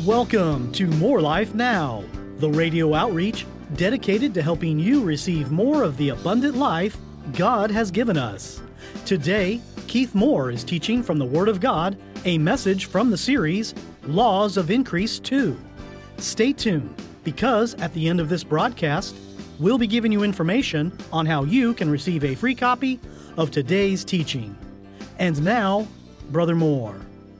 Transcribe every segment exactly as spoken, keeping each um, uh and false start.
Welcome to More Life Now, the radio outreach dedicated to helping you receive more of the abundant life God has given us. Today, Keith Moore is teaching from the Word of God, a message from the series, Laws of Increase two. Stay tuned, because at the end of this broadcast, we'll be giving you information on how you can receive a free copy of today's teaching. And now, Brother Moore.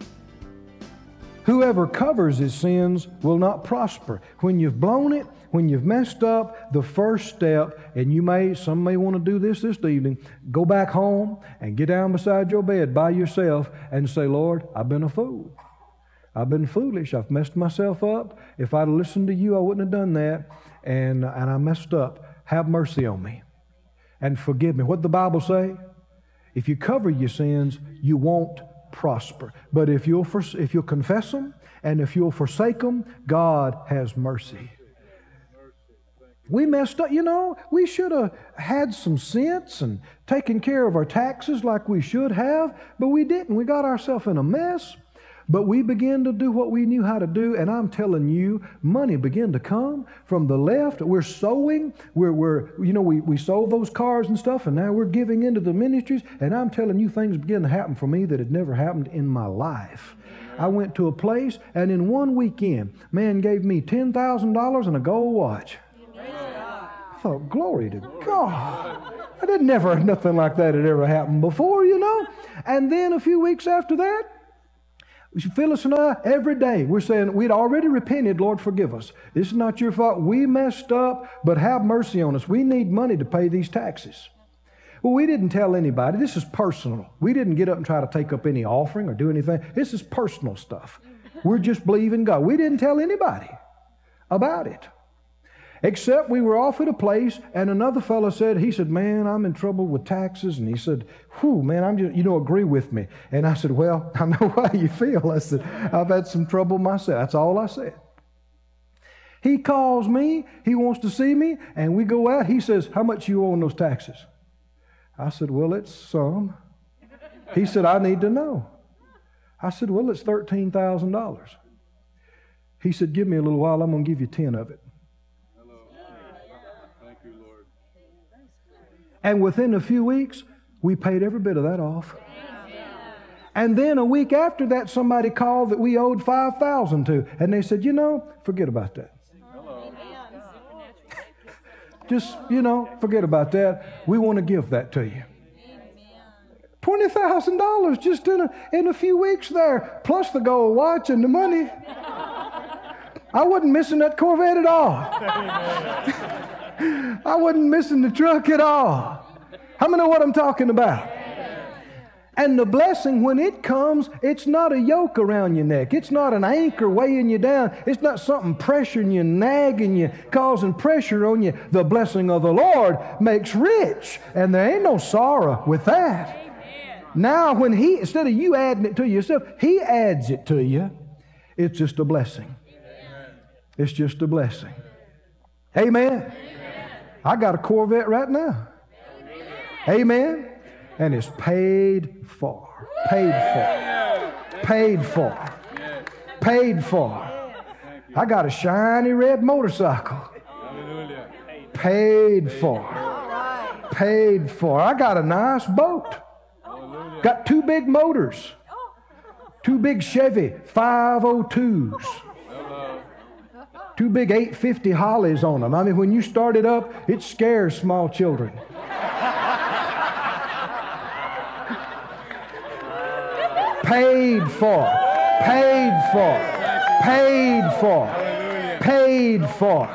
Whoever covers his sins will not prosper. When you've blown it, when you've messed up, the first step, and you may, some may want to do this this evening, go back home and get down beside your bed by yourself and say, Lord, I've been a fool. I've been foolish. I've messed myself up. If I'd listened to you, I wouldn't have done that. And, and I messed up. Have mercy on me and forgive me. What did the Bible say? If you cover your sins, you won't prosper. But if you'll if you'll confess them and if you'll forsake them, God has mercy. We messed up, you know. We should have had some sense and taken care of our taxes like we should have, but we didn't. We got ourselves in a mess. But we began to do what we knew how to do, and I'm telling you, money began to come from the left. We're sowing. We're, we're you know, we, we sold those cars and stuff, and now we're giving into the ministries, and I'm telling you, things begin to happen for me that had never happened in my life. I went to a place, and in one weekend, man gave me ten thousand dollars and a gold watch. I thought, glory to God. I didn't never, nothing like that had ever happened before, you know. And then a few weeks after that, Phyllis and I, every day, we're saying, we'd already repented, Lord, forgive us. This is not your fault. We messed up, but have mercy on us. We need money to pay these taxes. Well, we didn't tell anybody. This is personal. We didn't get up and try to take up any offering or do anything. This is personal stuff. We're just believing God. We didn't tell anybody about it. Except we were off at a place, and another fellow said, he said, man, I'm in trouble with taxes. And he said, whew, man, I'm just, you know, agree with me. And I said, well, I know how you feel. I said, I've had some trouble myself. That's all I said. He calls me. He wants to see me. And we go out. He says, how much you owe on those taxes? I said, well, it's some. He said, I need to know. I said, well, it's thirteen thousand dollars. He said, give me a little while. I'm going to give you ten of it. And within a few weeks, we paid every bit of that off. And then a week after that, somebody called that we owed five thousand dollars to. And they said, you know, forget about that. Just, you know, forget about that. We want to give that to you. twenty thousand dollars just in a, in a few weeks there, plus the gold watch and the money. I wasn't missing that Corvette at all. I wasn't missing the truck at all. How many know what I'm talking about? And the blessing, when it comes, it's not a yoke around your neck. It's not an anchor weighing you down. It's not something pressuring you, nagging you, causing pressure on you. The blessing of the Lord makes rich, and there ain't no sorrow with that. Now, when He, instead of you adding it to yourself, He adds it to you. It's just a blessing. It's just a blessing. Amen. I got a Corvette right now. Amen. And it's paid for. Paid for. Paid for. Paid for. I got a shiny red motorcycle. Paid for. Paid for. I got a nice boat. Got two big motors. Two big Chevy five oh twos. Two big eight fifty Hollies on them. I mean, when you start it up, it scares small children. Paid for. Paid for. Paid for. Paid for.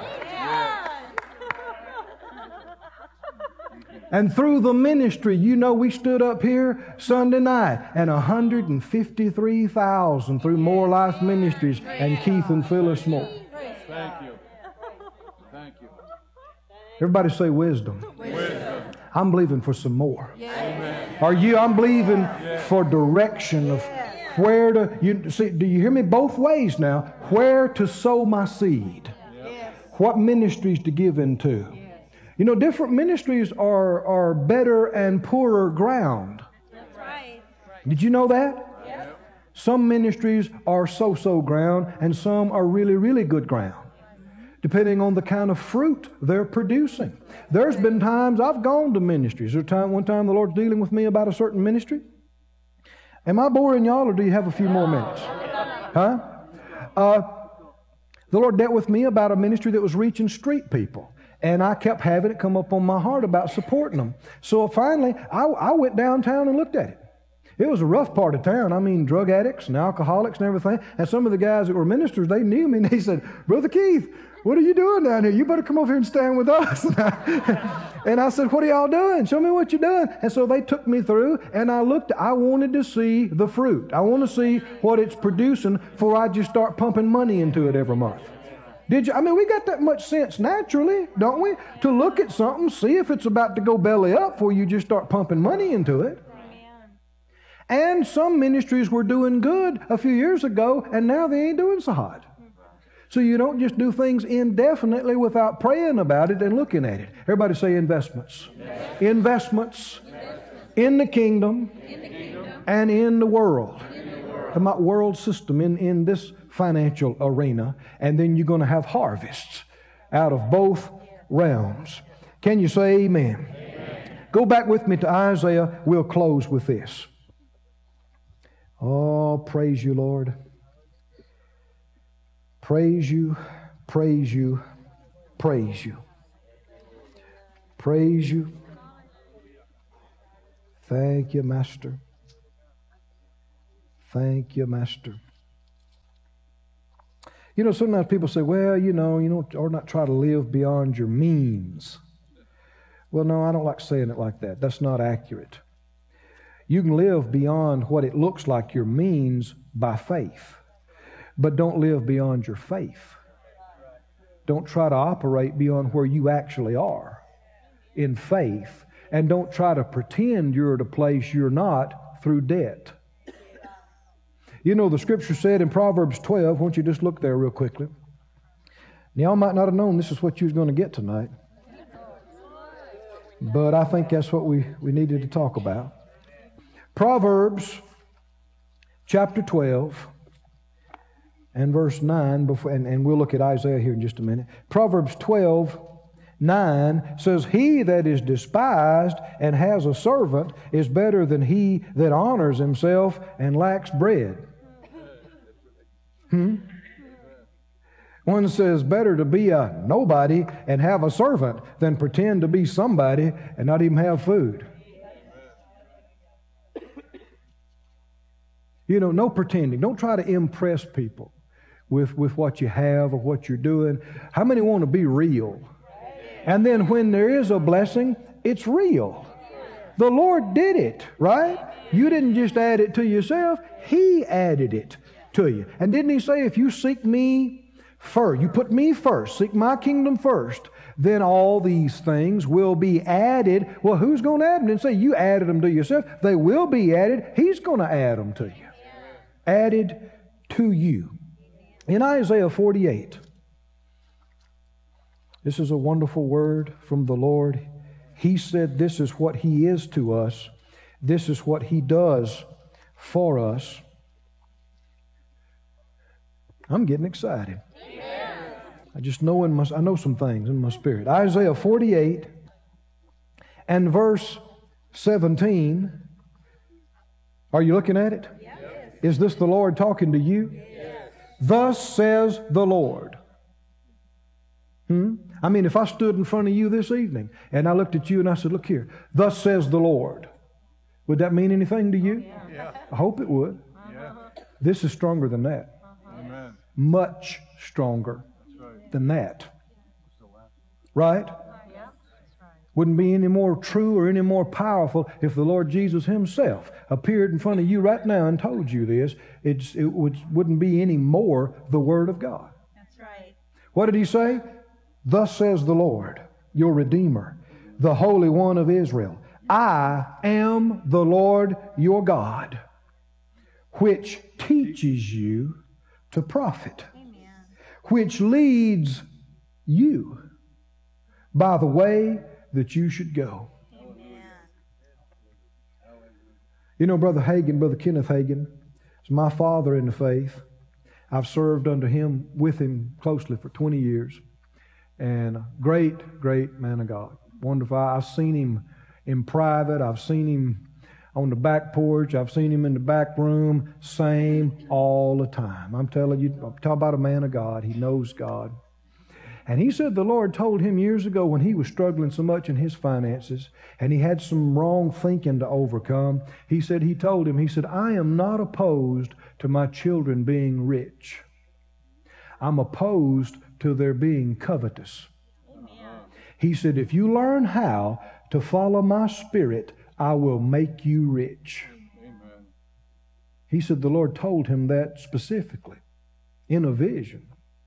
And through the ministry, you know, we stood up here Sunday night and one hundred fifty-three thousand through More Life Ministries and Keith and Phyllis Moore. Thank you. Thank you. Everybody say wisdom. Wisdom. I'm believing for some more. Amen. Are you? I'm believing for direction of where to. You see? Do you hear me? Both ways now. Where to sow my seed? Yes. What ministries to give into? Yes. You know, different ministries are are better and poorer ground. That's right. Did you know that? Yes. Some ministries are so-so ground, and some are really, really good ground, depending on the kind of fruit they're producing. There's been times I've gone to ministries. There's time, one time the Lord's dealing with me about a certain ministry. Am I boring y'all, or do you have a few more minutes? Huh? Uh, the Lord dealt with me about a ministry that was reaching street people. And I kept having it come up on my heart about supporting them. So finally, I, I went downtown and looked at it. It was a rough part of town. I mean, drug addicts and alcoholics and everything. And some of the guys that were ministers, they knew me, and they said, Brother Keith, what are you doing down here? You better come over here and stand with us. And I said, what are y'all doing? Show me what you're doing. And so they took me through, and I looked. I wanted to see the fruit. I want to see what it's producing before I just start pumping money into it every month. Did you? I mean, we got that much sense naturally, don't we? To look at something, see if it's about to go belly up before you just start pumping money into it. And some ministries were doing good a few years ago, and now they ain't doing so hot. So you don't just do things indefinitely without praying about it and looking at it. Everybody say investments. Yes. Investments yes. in the kingdom, in the kingdom and in the world. In the world. Talking about world system in, in this financial arena. And then you're going to have harvests out of both realms. Can you say amen? Amen? Go back with me to Isaiah. We'll close with this. Oh, praise you, Lord. Praise you, praise you, praise you. Praise you. Thank you, Master. Thank you, Master. You know, sometimes people say, well, you know, you know, or not try to live beyond your means. Well, no, I don't like saying it like that. That's not accurate. You can live beyond what it looks like your means by faith, but don't live beyond your faith. Don't try to operate beyond where you actually are in faith, and don't try to pretend you're at a place you're not through debt. You know, the Scripture said in Proverbs twelve, won't you just look there real quickly? Now, y'all might not have known this is what you was going to get tonight, but I think that's what we, we needed to talk about. Proverbs chapter twelve and verse nine, before, and, and we'll look at Isaiah here in just a minute. Proverbs twelve, nine says, he that is despised and has a servant is better than he that honors himself and lacks bread. Hmm? One says, better to be a nobody and have a servant than pretend to be somebody and not even have food. You know, no pretending. Don't try to impress people with, with what you have or what you're doing. How many want to be real? And then when there is a blessing, it's real. The Lord did it, right? You didn't just add it to yourself. He added it to you. And didn't He say, if you seek me first, you put me first, seek my kingdom first, then all these things will be added. Well, who's going to add them? Didn't say you added them to yourself. They will be added. He's going to add them to you. Added to you. In Isaiah forty-eight, this is a wonderful word from the Lord. He said this is what He is to us. This is what He does for us. I'm getting excited. Amen. I just know in my, I know some things in my spirit. Isaiah forty-eight and verse seventeen. Are you looking at it? Yes. Is this the Lord talking to you? Yes. Thus says the Lord. Hmm? I mean, if I stood in front of you this evening and I looked at you and I said, look here, thus says the Lord, would that mean anything to you? Yeah. I hope it would. Yeah. This is stronger than that. Amen. Much stronger Right. than that. Right? Wouldn't be any more true or any more powerful if the Lord Jesus Himself appeared in front of you right now and told you this. It's, it would, wouldn't be any more the Word of God. That's right. What did He say? Thus says the Lord, your Redeemer, the Holy One of Israel. I am the Lord your God, which teaches you to profit, Amen. Which leads you by the way that you should go. Amen. You know, Brother Hagin, Brother Kenneth Hagin, He's my father in the faith. I've served under him, with him closely for twenty years. And a great, great man of God. Wonderful. I've seen him in private. I've seen him on the back porch. I've seen him in the back room. Same all the time. I'm telling you, I'm talking about a man of God. He knows God. And he said the Lord told him years ago when he was struggling so much in his finances and he had some wrong thinking to overcome, he said he told him, he said, I am not opposed to my children being rich. I'm opposed to their being covetous. Amen. He said, if you learn how to follow my spirit, I will make you rich. Amen. He said the Lord told him that specifically in a vision.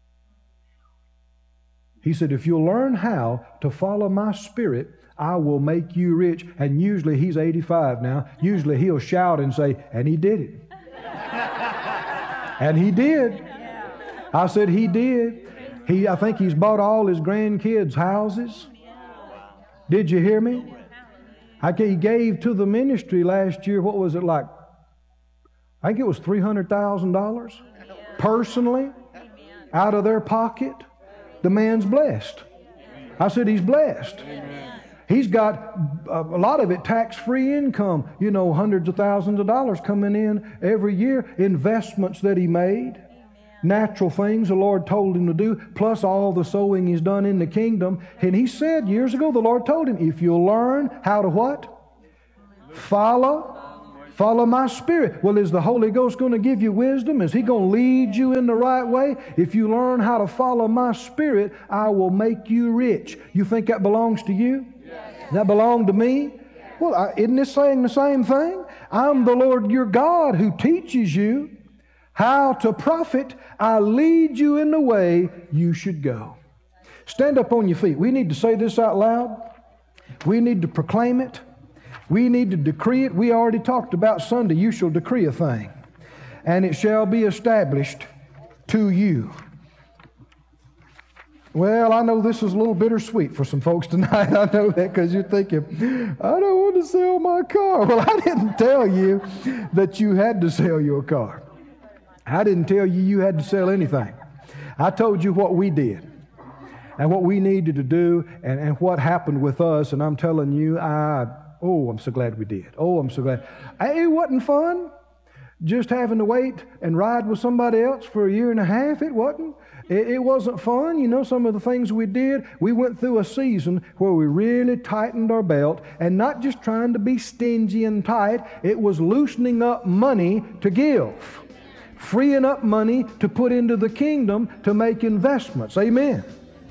He said, if you'll learn how to follow my spirit, I will make you rich. And usually, he's eighty-five now, usually he'll shout and say, and he did it. And he did. I said, he did. He, I think he's bought all his grandkids' houses. Did you hear me? I, he gave to the ministry last year, what was it like? I think it was three hundred thousand dollars personally out of their pocket. The man's blessed. I said he's blessed. Amen. He's got a lot of it tax-free income. You know, hundreds of thousands of dollars coming in every year. Investments that he made. Amen. Natural things the Lord told him to do. Plus all the sowing he's done in the kingdom. And he said years ago, the Lord told him, if you'll learn how to what? Follow. Follow my spirit. Well, is the Holy Ghost going to give you wisdom? Is he going to lead you in the right way? If you learn how to follow my spirit, I will make you rich. You think that belongs to you? Yes. That belong to me? Yes. Well, I, isn't this saying the same thing? I'm the Lord your God who teaches you how to profit. I lead you in the way you should go. Stand up on your feet. We need to say this out loud. We need to proclaim it. We need to decree it. We already talked about Sunday. You shall decree a thing, and it shall be established to you. Well, I know this is a little bittersweet for some folks tonight. I know that because you're thinking, I don't want to sell my car. Well, I didn't tell you that you had to sell your car. I didn't tell you you had to sell anything. I told you what we did and what we needed to do and, and what happened with us, and I'm telling you, I... Oh, I'm so glad we did. Oh, I'm so glad. It wasn't fun just having to wait and ride with somebody else for a year and a half. It wasn't. It, it wasn't fun. You know, some of the things we did, we went through a season where we really tightened our belt and not just trying to be stingy and tight. It was loosening up money to give, freeing up money to put into the kingdom to make investments. Amen.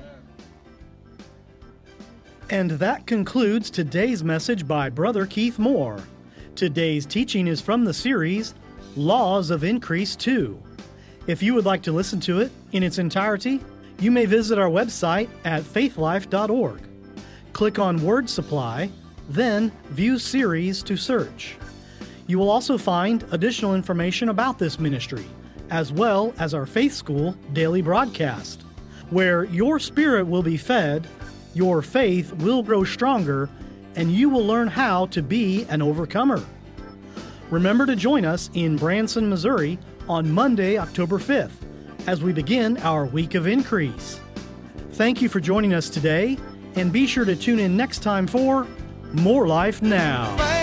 And that concludes today's message by Brother Keith Moore. Today's teaching is from the series, Laws of Increase two. If you would like to listen to it in its entirety, you may visit our website at faithlife dot org. Click on Word Supply, then View Series to search. You will also find additional information about this ministry, as well as our Faith School daily broadcast, where your spirit will be fed, your faith will grow stronger, and you will learn how to be an overcomer. Remember to join us in Branson, Missouri on Monday, October fifth, as we begin our Week of Increase. Thank you for joining us today, and be sure to tune in next time for More Life Now.